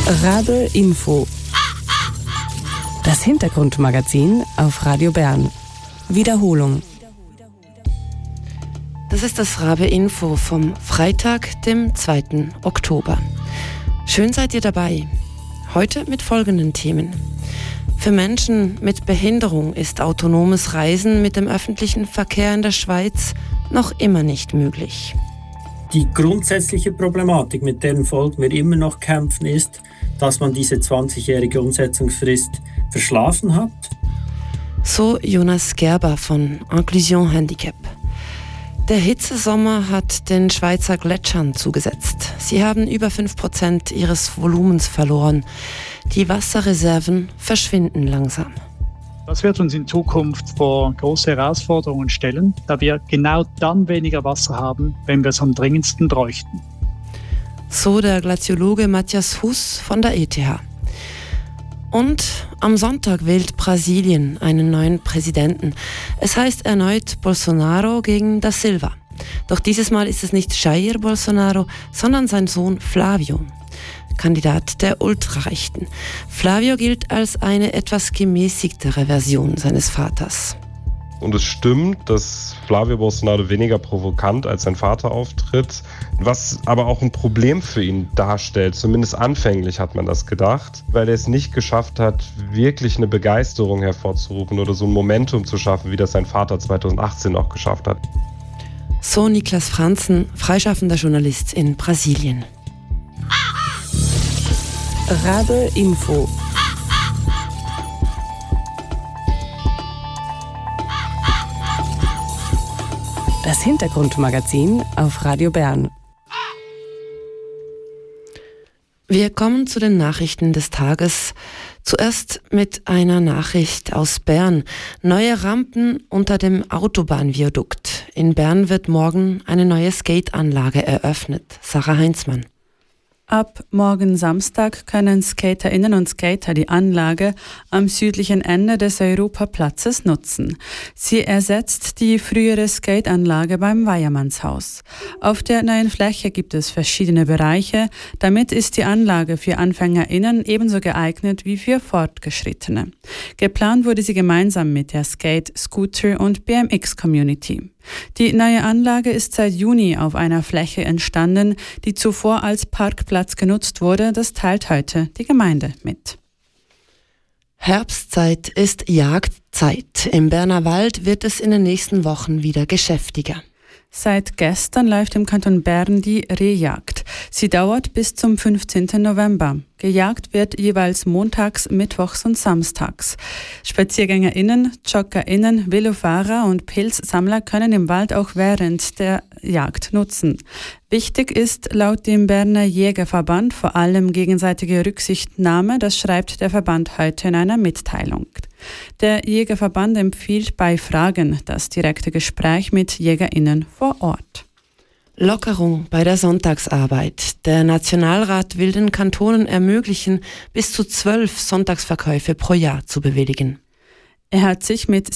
Radio Info. Das Hintergrundmagazin auf Radio Bern. Wiederholung. Das ist das Rabe Info vom Freitag, dem 2. Oktober. Schön seid ihr dabei. Heute mit folgenden Themen. Für Menschen mit Behinderung ist autonomes Reisen mit dem öffentlichen Verkehr in der Schweiz noch immer nicht möglich. Die grundsätzliche Problematik, mit deren Folgen wir immer noch kämpfen, ist, dass man diese 20-jährige Umsetzungsfrist verschlafen hat. So Jonas Gerber von Inclusion Handicap. Der Hitzesommer hat den Schweizer Gletschern zugesetzt. Sie haben über 5% ihres Volumens verloren. Die Wasserreserven verschwinden langsam. Das wird uns in Zukunft vor große Herausforderungen stellen, da wir genau dann weniger Wasser haben, wenn wir es am dringendsten bräuchten. So der Glaziologe Matthias Huss von der ETH. Und am Sonntag wählt Brasilien einen neuen Präsidenten. Es heißt erneut Bolsonaro gegen da Silva. Doch dieses Mal ist es nicht Jair Bolsonaro, sondern sein Sohn Flavio, Kandidat der Ultrarechten. Flavio gilt als eine etwas gemäßigtere Version seines Vaters. Und es stimmt, dass Flavio Bolsonaro weniger provokant als sein Vater auftritt, was aber auch ein Problem für ihn darstellt. Zumindest anfänglich hat man das gedacht, weil er es nicht geschafft hat, wirklich eine Begeisterung hervorzurufen oder so ein Momentum zu schaffen, wie das sein Vater 2018 noch geschafft hat. So Niklas Franzen, freischaffender Journalist in Brasilien. Rabe Info. Das Hintergrundmagazin auf Radio Bern. Wir kommen zu den Nachrichten des Tages. Zuerst mit einer Nachricht aus Bern. Neue Rampen unter dem Autobahnviadukt. In Bern wird morgen eine neue Skateanlage eröffnet. Sarah Heinzmann. Ab morgen Samstag können SkaterInnen und Skater die Anlage am südlichen Ende des Europaplatzes nutzen. Sie ersetzt die frühere Skateanlage beim Weiermannshaus. Auf der neuen Fläche gibt es verschiedene Bereiche. Damit ist die Anlage für AnfängerInnen ebenso geeignet wie für Fortgeschrittene. Geplant wurde sie gemeinsam mit der Skate-, Scooter- und BMX-Community. Die neue Anlage ist seit Juni auf einer Fläche entstanden, die zuvor als Parkplatz genutzt wurde. Das teilt heute die Gemeinde mit. Herbstzeit ist Jagdzeit. Im Berner Wald wird es in den nächsten Wochen wieder geschäftiger. Seit gestern läuft im Kanton Bern die Rehjagd. Sie dauert bis zum 15. November. Gejagt wird jeweils montags, mittwochs und samstags. SpaziergängerInnen, JoggerInnen, Velofahrer und Pilzsammler können im Wald auch während der Jagd nutzen. Wichtig ist laut dem Berner Jägerverband vor allem gegenseitige Rücksichtnahme, das schreibt der Verband heute in einer Mitteilung. Der Jägerverband empfiehlt bei Fragen das direkte Gespräch mit JägerInnen vor Ort. Lockerung bei der Sonntagsarbeit. Der Nationalrat will den Kantonen ermöglichen, bis zu 12 Sonntagsverkäufe pro Jahr zu bewilligen. Er hat sich mit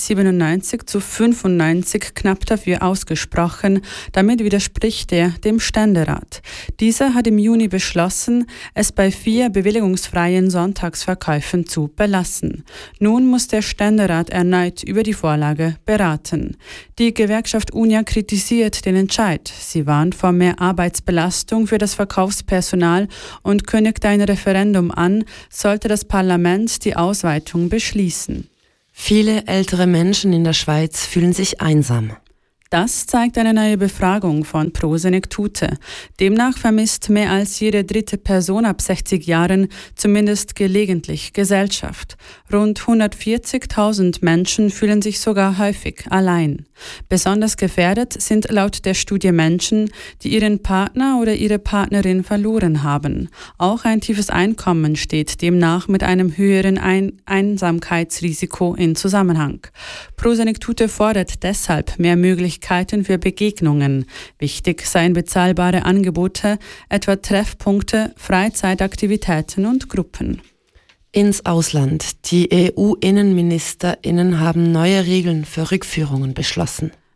97:95 knapp dafür ausgesprochen. Damit widerspricht er dem Ständerat. Dieser hat im Juni beschlossen, es bei 4 bewilligungsfreien Sonntagsverkäufen zu belassen. Nun muss der Ständerat erneut über die Vorlage beraten. Die Gewerkschaft UNIA kritisiert den Entscheid. Sie warnt vor mehr Arbeitsbelastung für das Verkaufspersonal und kündigt ein Referendum an, sollte das Parlament die Ausweitung beschließen. Viele ältere Menschen in der Schweiz fühlen sich einsam. Das zeigt eine neue Befragung von Pro Senectute. Demnach vermisst mehr als jede dritte Person ab 60 Jahren zumindest gelegentlich Gesellschaft. Rund 140.000 Menschen fühlen sich sogar häufig allein. Besonders gefährdet sind laut der Studie Menschen, die ihren Partner oder ihre Partnerin verloren haben. Auch ein tiefes Einkommen steht demnach mit einem höheren Einsamkeitsrisiko in Zusammenhang. Pro Senectute fordert deshalb mehr Möglichkeiten für Begegnungen. Wichtig seien bezahlbare Angebote, etwa Treffpunkte, Freizeitaktivitäten und Gruppen. Ins Ausland. Die EU-InnenministerInnen haben neue Regeln für Rückführungen beschlossen.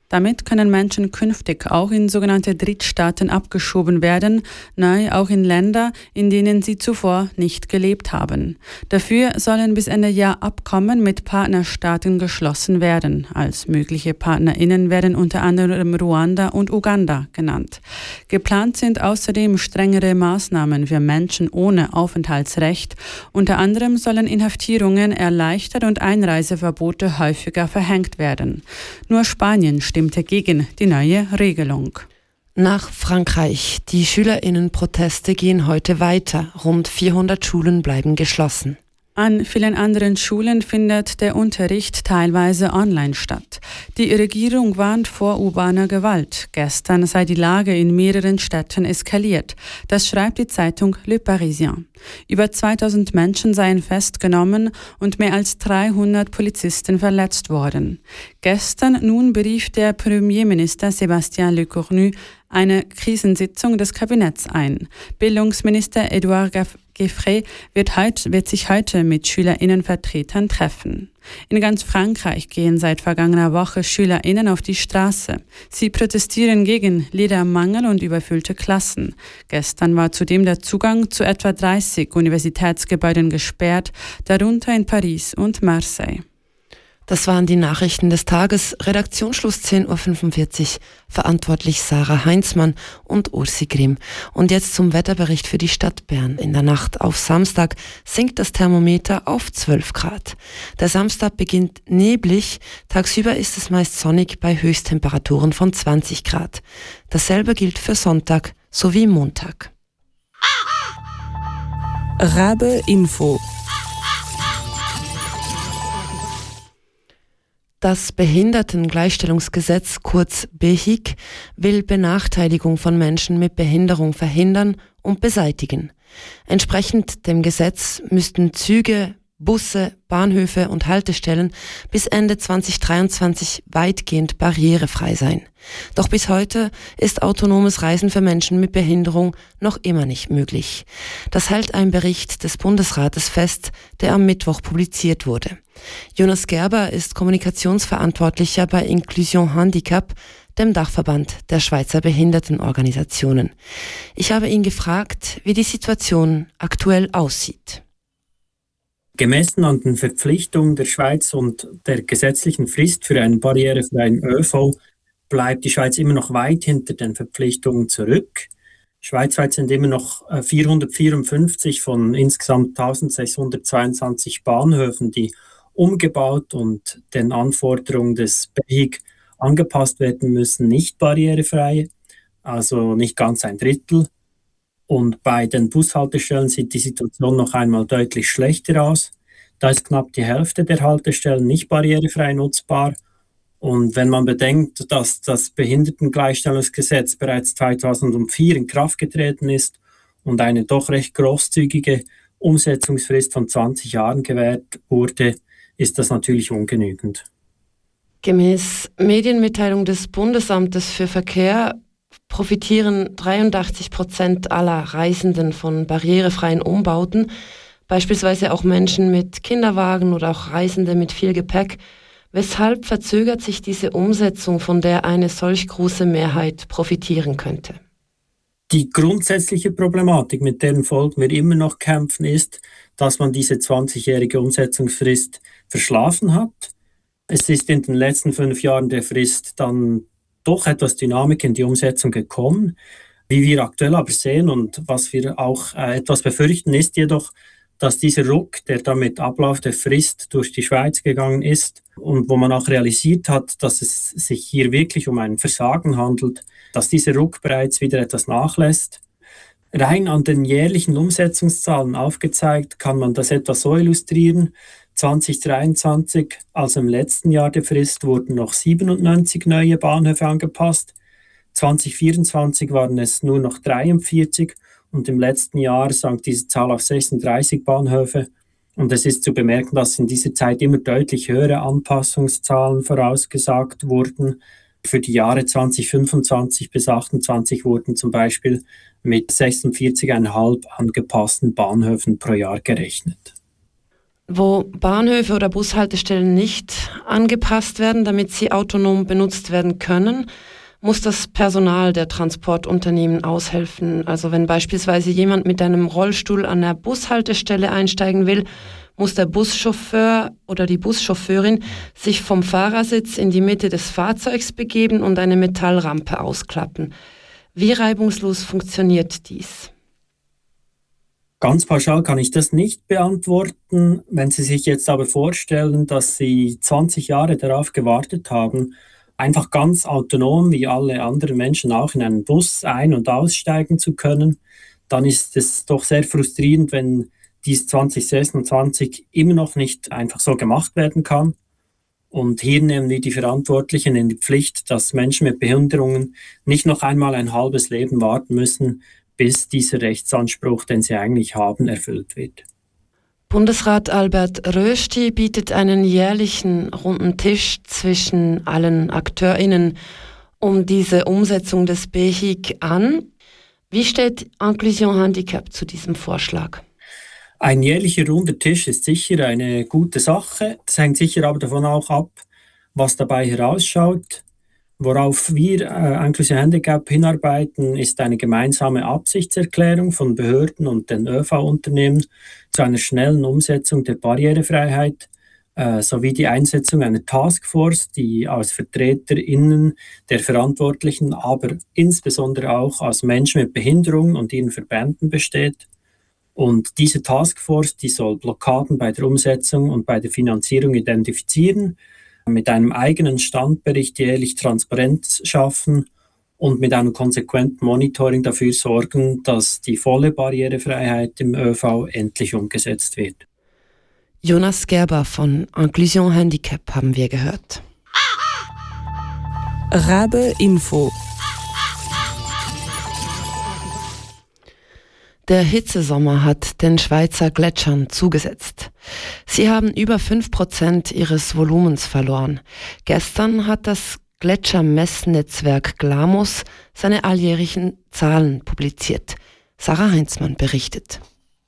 Damit können Menschen künftig auch in sogenannte Drittstaaten abgeschoben werden, neu auch in Länder, in denen sie zuvor nicht gelebt haben. Dafür sollen bis Ende Jahr Abkommen mit Partnerstaaten geschlossen werden. Als mögliche PartnerInnen werden unter anderem Ruanda und Uganda genannt. Geplant sind außerdem strengere Maßnahmen für Menschen ohne Aufenthaltsrecht. Unter anderem sollen Inhaftierungen erleichtert und Einreiseverbote häufiger verhängt werden. Nur Spanien stimmte gegen die neue Regelung. Nach Frankreich. Die SchülerInnenproteste gehen heute weiter. Rund 400 Schulen bleiben geschlossen. An vielen anderen Schulen findet der Unterricht teilweise online statt. Die Regierung warnt vor urbaner Gewalt. Gestern sei die Lage in mehreren Städten eskaliert. Das schreibt die Zeitung Le Parisien. Über 2000 Menschen seien festgenommen und mehr als 300 Polizisten verletzt worden. Gestern nun berief der Premierminister Sébastien Lecornu eine Krisensitzung des Kabinetts ein. Bildungsminister Edouard Geoffroy wird sich heute mit SchülerInnenvertretern treffen. In ganz Frankreich gehen seit vergangener Woche SchülerInnen auf die Straße. Sie protestieren gegen Lehrermangel und überfüllte Klassen. Gestern war zudem der Zugang zu etwa 30 Universitätsgebäuden gesperrt, darunter in Paris und Marseille. Das waren die Nachrichten des Tages. Redaktionsschluss 10.45 Uhr. Verantwortlich Sarah Heinzmann und Ursi Grimm. Und jetzt zum Wetterbericht für die Stadt Bern. In der Nacht auf Samstag sinkt das Thermometer auf 12 Grad. Der Samstag beginnt neblig. Tagsüber ist es meist sonnig bei Höchsttemperaturen von 20 Grad. Dasselbe gilt für Sonntag sowie Montag. Rabe Info. Das Behindertengleichstellungsgesetz, kurz BEHIG, will Benachteiligung von Menschen mit Behinderung verhindern und beseitigen. Entsprechend dem Gesetz müssten Züge, Busse, Bahnhöfe und Haltestellen bis Ende 2023 weitgehend barrierefrei sein. Doch bis heute ist autonomes Reisen für Menschen mit Behinderung noch immer nicht möglich. Das hält ein Bericht des Bundesrates fest, der am Mittwoch publiziert wurde. Jonas Gerber ist Kommunikationsverantwortlicher bei Inclusion Handicap, dem Dachverband der Schweizer Behindertenorganisationen. Ich habe ihn gefragt, wie die Situation aktuell aussieht. Gemessen an den Verpflichtungen der Schweiz und der gesetzlichen Frist für einen barrierefreien ÖV bleibt die Schweiz immer noch weit hinter den Verpflichtungen zurück. Schweizweit sind immer noch 454 von insgesamt 1622 Bahnhöfen, die umgebaut und den Anforderungen des BEHIG angepasst werden müssen, nicht barrierefrei, also nicht ganz ein Drittel. Und bei den Bushaltestellen sieht die Situation noch einmal deutlich schlechter aus. Da ist knapp die Hälfte der Haltestellen nicht barrierefrei nutzbar. Und wenn man bedenkt, dass das Behindertengleichstellungsgesetz bereits 2004 in Kraft getreten ist und eine doch recht großzügige Umsetzungsfrist von 20 Jahren gewährt wurde, ist das natürlich ungenügend. Gemäß Medienmitteilung des Bundesamtes für Verkehr profitieren 83% aller Reisenden von barrierefreien Umbauten, beispielsweise auch Menschen mit Kinderwagen oder auch Reisende mit viel Gepäck. Weshalb verzögert sich diese Umsetzung, von der eine solch große Mehrheit profitieren könnte? Die grundsätzliche Problematik, mit deren Folgen wir immer noch kämpfen, ist, dass man diese 20-jährige Umsetzungsfrist verschlafen hat. Es ist in den letzten 5 Jahren der Frist dann doch etwas Dynamik in die Umsetzung gekommen. Wie wir aktuell aber sehen und was wir auch etwas befürchten, ist jedoch, dass dieser Ruck, der da mit Ablauf der Frist durch die Schweiz gegangen ist und wo man auch realisiert hat, dass es sich hier wirklich um ein Versagen handelt, dass dieser Ruck bereits wieder etwas nachlässt. Rein an den jährlichen Umsetzungszahlen aufgezeigt, kann man das etwa so illustrieren. 2023, also im letzten Jahr der Frist, wurden noch 97 neue Bahnhöfe angepasst. 2024 waren es nur noch 43 und im letzten Jahr sank diese Zahl auf 36 Bahnhöfe. Und es ist zu bemerken, dass in dieser Zeit immer deutlich höhere Anpassungszahlen vorausgesagt wurden. Für die Jahre 2025 bis 2028 wurden zum Beispiel mit 46,5 angepassten Bahnhöfen pro Jahr gerechnet. Wo Bahnhöfe oder Bushaltestellen nicht angepasst werden, damit sie autonom benutzt werden können, muss das Personal der Transportunternehmen aushelfen. Also wenn beispielsweise jemand mit einem Rollstuhl an der Bushaltestelle einsteigen will, muss der Buschauffeur oder die Buschauffeurin sich vom Fahrersitz in die Mitte des Fahrzeugs begeben und eine Metallrampe ausklappen. Wie reibungslos funktioniert dies? Ganz pauschal kann ich das nicht beantworten. Wenn Sie sich jetzt aber vorstellen, dass Sie 20 Jahre darauf gewartet haben, einfach ganz autonom wie alle anderen Menschen auch in einen Bus ein- und aussteigen zu können, dann ist es doch sehr frustrierend, wenn dies 2026 immer noch nicht einfach so gemacht werden kann. Und hier nehmen wir die Verantwortlichen in die Pflicht, dass Menschen mit Behinderungen nicht noch einmal ein halbes Leben warten müssen, bis dieser Rechtsanspruch, den sie eigentlich haben, erfüllt wird. Bundesrat Albert Rösti bietet einen jährlichen runden Tisch zwischen allen AkteurInnen um diese Umsetzung des BHIG an. Wie steht Inclusion Handicap zu diesem Vorschlag? Ein jährlicher runder Tisch ist sicher eine gute Sache. Das hängt sicher aber davon auch ab, was dabei herausschaut. Worauf wir Inclusion Handicap hinarbeiten, ist eine gemeinsame Absichtserklärung von Behörden und den ÖV-Unternehmen zu einer schnellen Umsetzung der Barrierefreiheit sowie die Einsetzung einer Taskforce, die aus VertreterInnen der Verantwortlichen, aber insbesondere auch aus Menschen mit Behinderung und ihren Verbänden besteht. Und diese Taskforce, die soll Blockaden bei der Umsetzung und bei der Finanzierung identifizieren, mit einem eigenen Standbericht jährlich Transparenz schaffen und mit einem konsequenten Monitoring dafür sorgen, dass die volle Barrierefreiheit im ÖV endlich umgesetzt wird. Jonas Gerber von Inclusion Handicap haben wir gehört. Rabe Info. Der Hitzesommer hat den Schweizer Gletschern zugesetzt. Sie haben über 5% ihres Volumens verloren. Gestern hat das Gletschermessnetzwerk GLAMOS seine alljährlichen Zahlen publiziert. Sarah Heinzmann berichtet.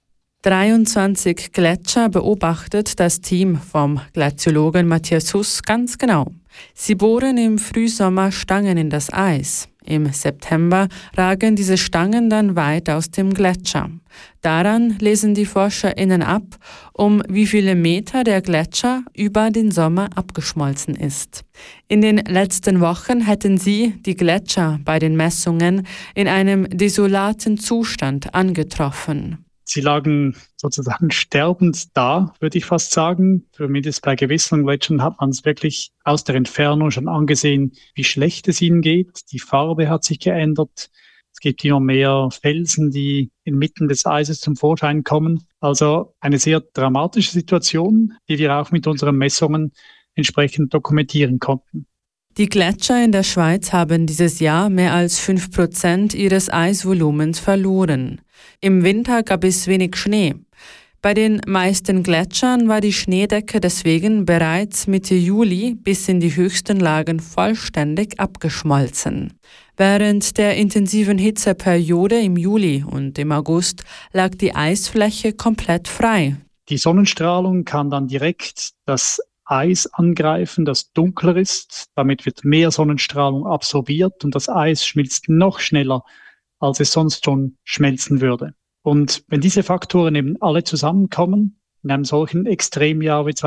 23 Gletscher beobachtet das Team vom Glaziologen Matthias Huss ganz genau. Sie bohren im Frühsommer Stangen in das Eis. Im September ragen diese Stangen dann weit aus dem Gletscher. Daran lesen die ForscherInnen ab, um wie viele Meter der Gletscher über den Sommer abgeschmolzen ist. In den letzten Wochen hätten sie die Gletscher bei den Messungen in einem desolaten Zustand angetroffen. Sie lagen sozusagen sterbend da, würde ich fast sagen. Zumindest bei gewissen Gletschern hat man es wirklich aus der Entfernung schon angesehen, wie schlecht es ihnen geht. Die Farbe hat sich geändert. Es gibt immer mehr Felsen, die inmitten des Eises zum Vorschein kommen. Also eine sehr dramatische Situation, die wir auch mit unseren Messungen entsprechend dokumentieren konnten. Die Gletscher in der Schweiz haben dieses Jahr mehr als 5% ihres Eisvolumens verloren. Im Winter gab es wenig Schnee. Bei den meisten Gletschern war die Schneedecke deswegen bereits Mitte Juli bis in die höchsten Lagen vollständig abgeschmolzen. Während der intensiven Hitzeperiode im Juli und im August lag die Eisfläche komplett frei. Die Sonnenstrahlung kann dann direkt das Eis angreifen, das dunkler ist. Damit wird mehr Sonnenstrahlung absorbiert und das Eis schmilzt noch schneller, als es sonst schon schmelzen würde. Und wenn diese Faktoren eben alle zusammenkommen, in einem solchen Extremjahr wie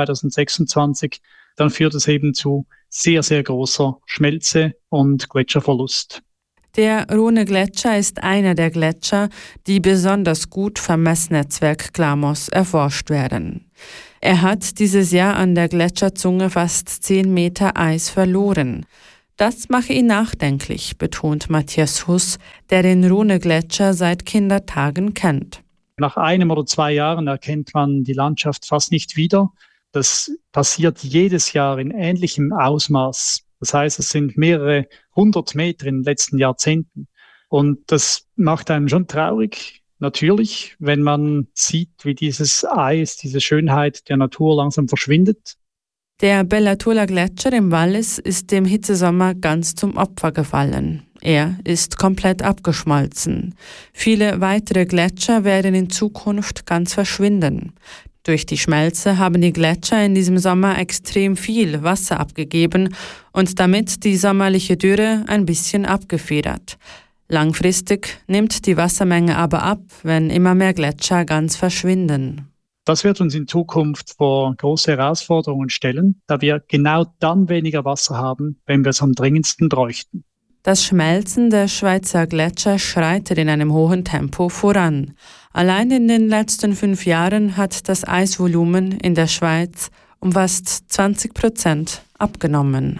2026, dann führt es eben zu sehr, sehr großer Schmelze und Gletscherverlust. Der Rhone-Gletscher ist einer der Gletscher, die besonders gut vom Messnetzwerk GLAMOS erforscht werden. Er hat dieses Jahr an der Gletscherzunge fast 10 Meter Eis verloren. Das mache ihn nachdenklich, betont Matthias Huss, der den Rhone-Gletscher seit Kindertagen kennt. Nach 1 oder 2 Jahren erkennt man die Landschaft fast nicht wieder. Das passiert jedes Jahr in ähnlichem Ausmaß. Das heißt, es sind mehrere 100 Meter in den letzten Jahrzehnten. Und das macht einen schon traurig. Natürlich, wenn man sieht, wie dieses Eis, diese Schönheit der Natur langsam verschwindet. Der Bellatola-Gletscher im Wallis ist dem Hitzesommer ganz zum Opfer gefallen. Er ist komplett abgeschmolzen. Viele weitere Gletscher werden in Zukunft ganz verschwinden. Durch die Schmelze haben die Gletscher in diesem Sommer extrem viel Wasser abgegeben und damit die sommerliche Dürre ein bisschen abgefedert. Langfristig nimmt die Wassermenge aber ab, wenn immer mehr Gletscher ganz verschwinden. Das wird uns in Zukunft vor große Herausforderungen stellen, da wir genau dann weniger Wasser haben, wenn wir es am dringendsten bräuchten. Das Schmelzen der Schweizer Gletscher schreitet in einem hohen Tempo voran. Allein in den letzten 5 Jahren hat das Eisvolumen in der Schweiz um fast 20% abgenommen.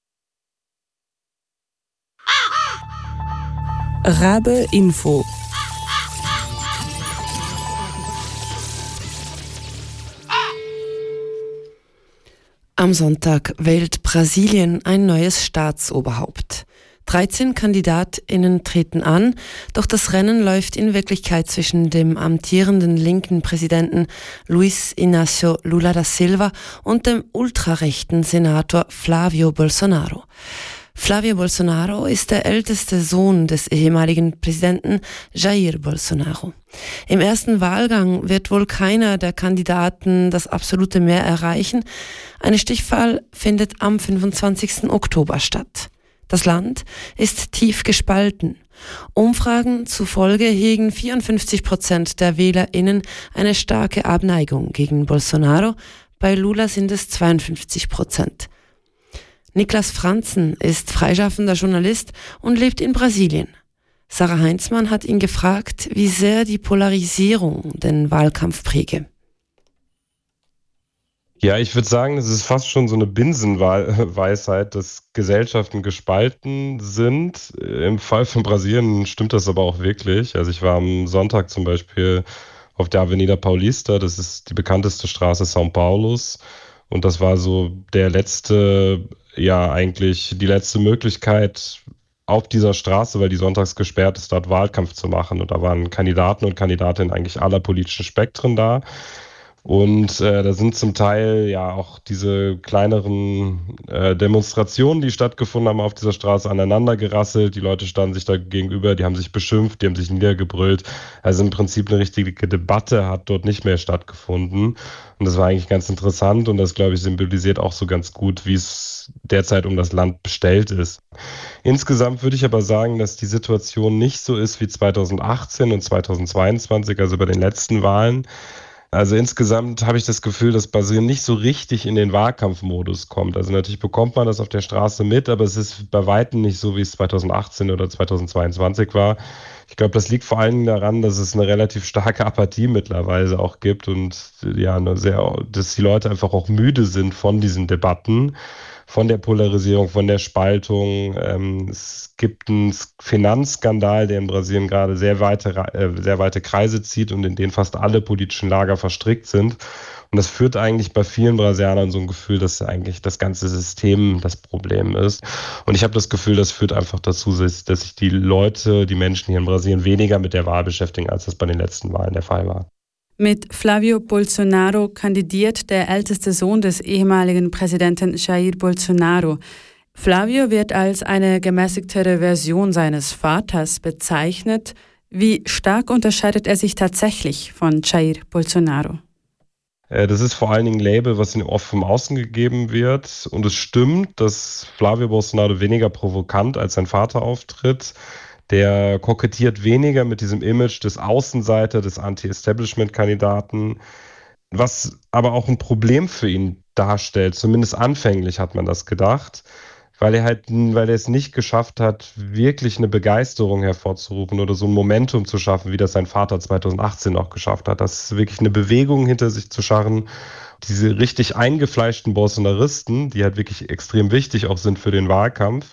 Rabe Info. Am Sonntag wählt Brasilien ein neues Staatsoberhaupt. 13 KandidatInnen treten an, doch das Rennen läuft in Wirklichkeit zwischen dem amtierenden linken Präsidenten Luiz Inácio Lula da Silva und dem ultrarechten Senator Flávio Bolsonaro. Flávio Bolsonaro ist der älteste Sohn des ehemaligen Präsidenten Jair Bolsonaro. Im ersten Wahlgang wird wohl keiner der Kandidaten das absolute Mehr erreichen. Eine Stichwahl findet am 25. Oktober statt. Das Land ist tief gespalten. Umfragen zufolge hegen 54% der WählerInnen eine starke Abneigung gegen Bolsonaro. Bei Lula sind es 52%. Niklas Franzen ist freischaffender Journalist und lebt in Brasilien. Sarah Heinzmann hat ihn gefragt, wie sehr die Polarisierung den Wahlkampf präge. Ja, ich würde sagen, es ist fast schon so eine Binsenweisheit, dass Gesellschaften gespalten sind. Im Fall von Brasilien stimmt das aber auch wirklich. Also ich war am Sonntag zum Beispiel auf der Avenida Paulista, das ist die bekannteste Straße São Paulos. Und das war so die letzte Möglichkeit auf dieser Straße, weil die sonntags gesperrt ist, dort Wahlkampf zu machen. Und da waren Kandidaten und Kandidatinnen eigentlich aller politischen Spektren da. Und da sind zum Teil ja auch diese kleineren Demonstrationen, die stattgefunden haben auf dieser Straße, aneinander gerasselt. Die Leute standen sich da gegenüber, die haben sich beschimpft, die haben sich niedergebrüllt. Also im Prinzip eine richtige Debatte hat dort nicht mehr stattgefunden. Und das war eigentlich ganz interessant und das, glaube ich, symbolisiert auch so ganz gut, wie es derzeit um das Land bestellt ist. Insgesamt würde ich aber sagen, dass die Situation nicht so ist wie 2018 und 2022, also bei den letzten Wahlen. Also insgesamt habe ich das Gefühl, dass Brasilien nicht so richtig in den Wahlkampfmodus kommt. Also natürlich bekommt man das auf der Straße mit, aber es ist bei weitem nicht so, wie es 2018 oder 2022 war. Ich glaube, das liegt vor allem daran, dass es eine relativ starke Apathie mittlerweile auch gibt und ja, dass die Leute einfach auch müde sind von diesen Debatten, von der Polarisierung, von der Spaltung. Es gibt einen Finanzskandal, der in Brasilien gerade sehr weite Kreise zieht und in denen fast alle politischen Lager verstrickt sind. Und das führt eigentlich bei vielen Brasilianern so ein Gefühl, dass eigentlich das ganze System das Problem ist. Und ich habe das Gefühl, das führt einfach dazu, dass sich die Menschen hier in Brasilien weniger mit der Wahl beschäftigen, als das bei den letzten Wahlen der Fall war. Mit Flávio Bolsonaro kandidiert der älteste Sohn des ehemaligen Präsidenten Jair Bolsonaro. Flávio wird als eine gemäßigtere Version seines Vaters bezeichnet. Wie stark unterscheidet er sich tatsächlich von Jair Bolsonaro? Das ist vor allen Dingen ein Label, was oft vom Außen gegeben wird. Und es stimmt, dass Flávio Bolsonaro weniger provokant als sein Vater auftritt. Der kokettiert weniger mit diesem Image des Außenseiter, des Anti-Establishment-Kandidaten, was aber auch ein Problem für ihn darstellt. Zumindest anfänglich hat man das gedacht, weil er es nicht geschafft hat, wirklich eine Begeisterung hervorzurufen oder so ein Momentum zu schaffen, wie das sein Vater 2018 auch geschafft hat. Das ist wirklich eine Bewegung hinter sich zu scharren. Diese richtig eingefleischten Bolsonaristen, die halt wirklich extrem wichtig auch sind für den Wahlkampf,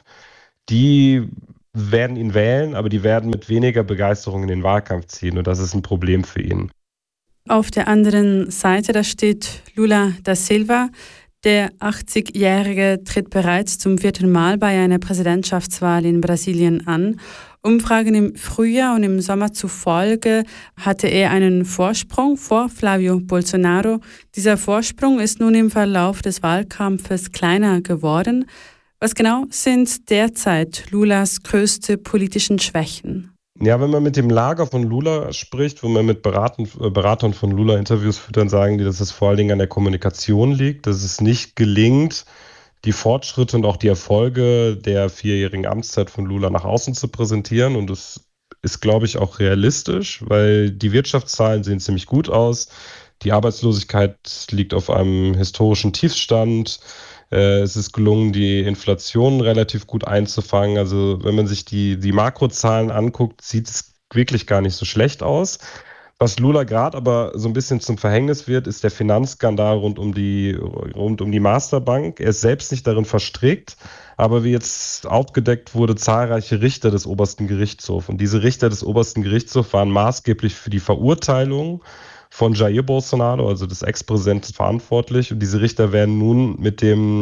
die werden ihn wählen, aber die werden mit weniger Begeisterung in den Wahlkampf ziehen und das ist ein Problem für ihn. Auf der anderen Seite, da steht Lula da Silva. Der 80-Jährige tritt bereits zum 4. Mal bei einer Präsidentschaftswahl in Brasilien an. Umfragen im Frühjahr und im Sommer zufolge hatte er einen Vorsprung vor Flávio Bolsonaro. Dieser Vorsprung ist nun im Verlauf des Wahlkampfes kleiner geworden. Was genau sind derzeit Lulas größte politischen Schwächen? Ja, wenn man mit dem Lager von Lula spricht, wenn man mit Beratern von Lula Interviews führt, dann sagen die, dass es vor allen Dingen an der Kommunikation liegt, dass es nicht gelingt, die Fortschritte und auch die Erfolge der 4-jährigen Amtszeit von Lula nach außen zu präsentieren. Und das ist, glaube ich, auch realistisch, weil die Wirtschaftszahlen sehen ziemlich gut aus. Die Arbeitslosigkeit liegt auf einem historischen Tiefstand. Es ist gelungen, die Inflation relativ gut einzufangen. Also wenn man sich die Makrozahlen anguckt, sieht es wirklich gar nicht so schlecht aus. Was Lula gerade aber so ein bisschen zum Verhängnis wird, ist der Finanzskandal rund um die Masterbank. Er ist selbst nicht darin verstrickt, aber wie jetzt aufgedeckt wurde, zahlreiche Richter des obersten Gerichtshofs. Und diese Richter des obersten Gerichtshofs waren maßgeblich für die Verurteilung von Jair Bolsonaro, also des Ex-Präsidenten, verantwortlich. Und diese Richter werden nun mit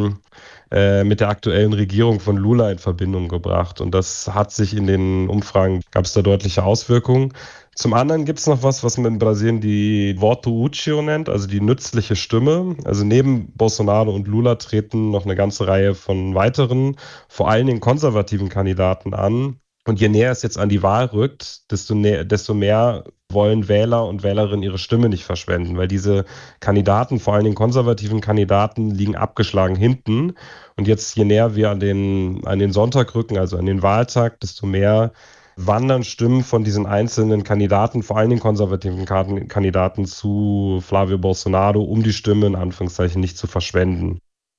der aktuellen Regierung von Lula in Verbindung gebracht. Und das hat sich in den Umfragen, gab es da deutliche Auswirkungen. Zum anderen gibt es noch was man in Brasilien die Voto Útil nennt, also die nützliche Stimme. Also neben Bolsonaro und Lula treten noch eine ganze Reihe von weiteren, vor allen Dingen konservativen Kandidaten an. Und je näher es jetzt an die Wahl rückt, desto mehr wollen Wähler und Wählerinnen ihre Stimme nicht verschwenden, weil diese Kandidaten, vor allen Dingen konservativen Kandidaten, liegen abgeschlagen hinten. Und jetzt, je näher wir an den Sonntag rücken, also an den Wahltag, desto mehr wandern Stimmen von diesen einzelnen Kandidaten, vor allen Dingen konservativen Kandidaten, zu Flávio Bolsonaro, um die Stimme in Anführungszeichen nicht zu verschwenden.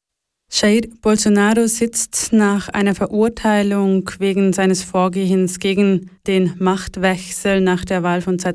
Jair Bolsonaro sitzt nach einer Verurteilung wegen seines Vorgehens gegen den Machtwechsel nach der Wahl von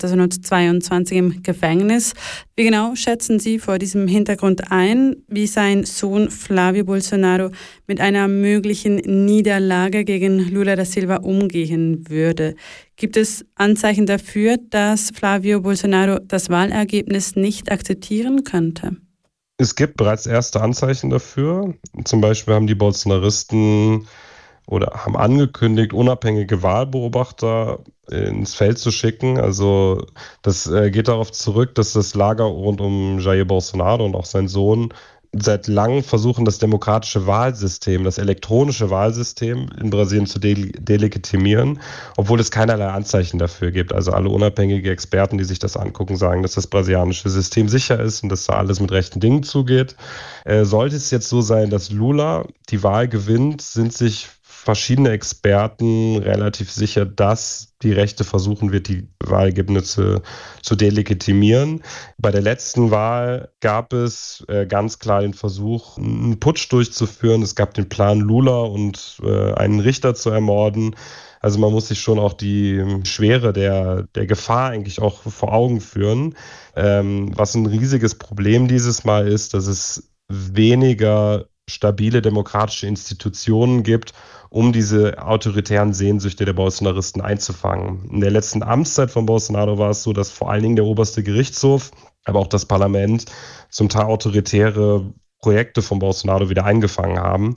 2022 im Gefängnis. Wie genau schätzen Sie vor diesem Hintergrund ein, wie sein Sohn Flávio Bolsonaro mit einer möglichen Niederlage gegen Lula da Silva umgehen würde? Gibt es Anzeichen dafür, dass Flávio Bolsonaro das Wahlergebnis nicht akzeptieren könnte? Es gibt bereits erste Anzeichen dafür. Zum Beispiel haben die Bolsonaristen haben angekündigt, unabhängige Wahlbeobachter ins Feld zu schicken. Also das geht darauf zurück, dass das Lager rund um Jair Bolsonaro und auch sein Sohn seit langem versuchen, das demokratische Wahlsystem, das elektronische Wahlsystem in Brasilien zu delegitimieren, obwohl es keinerlei Anzeichen dafür gibt. Also alle unabhängige Experten, die sich das angucken, sagen, dass das brasilianische System sicher ist und dass da alles mit rechten Dingen zugeht. Sollte es jetzt so sein, dass Lula die Wahl gewinnt, sind sich verschiedene Experten relativ sicher, dass die Rechte versuchen wird, die Wahlergebnisse zu delegitimieren. Bei der letzten Wahl gab es ganz klar den Versuch, einen Putsch durchzuführen. Es gab den Plan, Lula und einen Richter zu ermorden. Also man muss sich schon auch die Schwere der Gefahr eigentlich auch vor Augen führen. Was ein riesiges Problem dieses Mal ist, dass es weniger stabile demokratische Institutionen gibt, um diese autoritären Sehnsüchte der Bolsonaristen einzufangen. In der letzten Amtszeit von Bolsonaro war es so, dass vor allen Dingen der oberste Gerichtshof, aber auch das Parlament zum Teil autoritäre Projekte von Bolsonaro wieder eingefangen haben.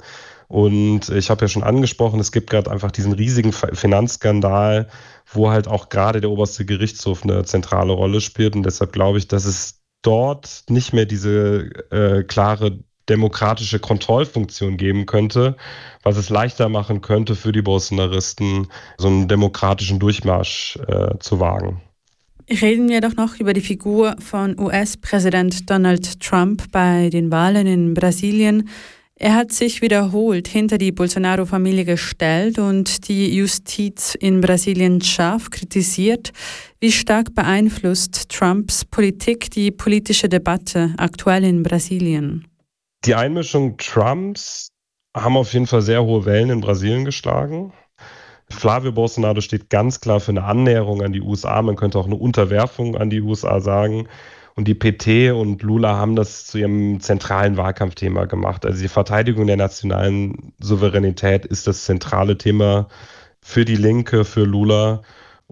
Und ich habe ja schon angesprochen, es gibt gerade einfach diesen riesigen Finanzskandal, wo halt auch gerade der oberste Gerichtshof eine zentrale Rolle spielt. Und deshalb glaube ich, dass es dort nicht mehr diese klare demokratische Kontrollfunktion geben könnte, was es leichter machen könnte für die Bolsonaristen, so einen demokratischen Durchmarsch zu wagen. Reden wir doch noch über die Figur von US-Präsident Donald Trump bei den Wahlen in Brasilien. Er hat sich wiederholt hinter die Bolsonaro-Familie gestellt und die Justiz in Brasilien scharf kritisiert. Wie stark beeinflusst Trumps Politik die politische Debatte aktuell in Brasilien? Die Einmischung Trumps haben auf jeden Fall sehr hohe Wellen in Brasilien geschlagen. Flávio Bolsonaro steht ganz klar für eine Annäherung an die USA. Man könnte auch eine Unterwerfung an die USA sagen. Und die PT und Lula haben das zu ihrem zentralen Wahlkampfthema gemacht. Also die Verteidigung der nationalen Souveränität ist das zentrale Thema für die Linke, für Lula.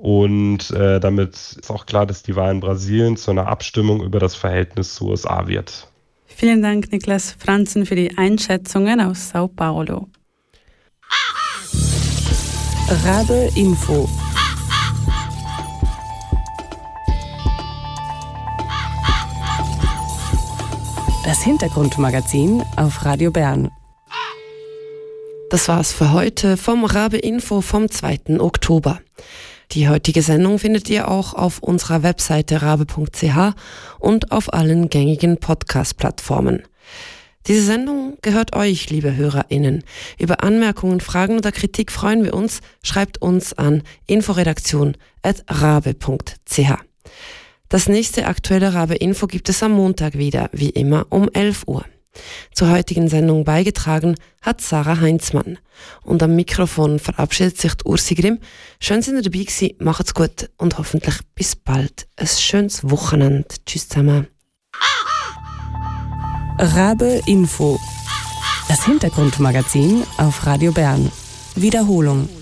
Und damit ist auch klar, dass die Wahl in Brasilien zu einer Abstimmung über das Verhältnis zu USA wird. Vielen Dank, Niklas Franzen, für die Einschätzungen aus Sao Paulo. Rabe Info. Das Hintergrundmagazin auf Radio Bern. Das war's für heute vom Rabe Info vom 2. Oktober. Die heutige Sendung findet ihr auch auf unserer Webseite rabe.ch und auf allen gängigen Podcast-Plattformen. Diese Sendung gehört euch, liebe HörerInnen. Über Anmerkungen, Fragen oder Kritik freuen wir uns. Schreibt uns an inforedaktion@rabe.ch. Das nächste aktuelle Rabe-Info gibt es am Montag wieder, wie immer um 11 Uhr. Zur heutigen Sendung beigetragen hat Sarah Heinzmann. Und am Mikrofon verabschiedet sich die Ursi Grimm. Schön, dass ihr dabei gewesen. Macht's gut und hoffentlich bis bald. Ein schönes Wochenende. Tschüss zusammen. Rabe Info. Das Hintergrundmagazin auf Radio Bern. Wiederholung.